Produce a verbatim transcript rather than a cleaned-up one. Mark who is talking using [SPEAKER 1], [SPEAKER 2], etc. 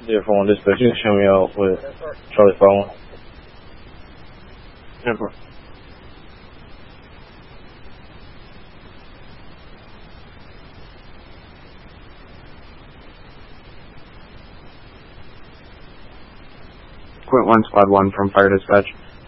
[SPEAKER 1] Zero four one dispatch, you can show me out with Charlie following. ten four.
[SPEAKER 2] Quint one squad one from fire dispatch.